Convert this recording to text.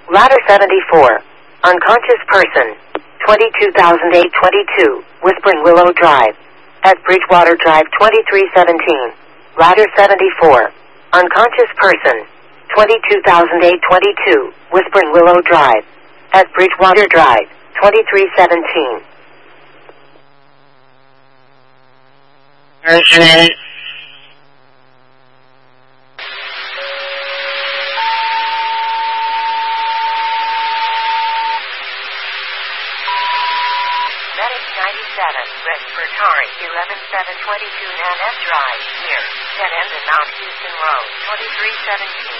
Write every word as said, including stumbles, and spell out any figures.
Ladder seventy-four. Unconscious person. twenty-two thousand eight hundred twenty-two, Whispering Willow Drive. At Bridgewater Drive twenty-three seventeen. Ladder seventy-four. Unconscious person. twenty-two thousand eight hundred twenty-two, Whispering Willow Drive. At Bridgewater Drive twenty-three seventeen. Person. Medic ninety-seven, Respiratory eleven seven twenty-two Nanette Drive, near dead end in Mount Houston Road, twenty-three seventeen.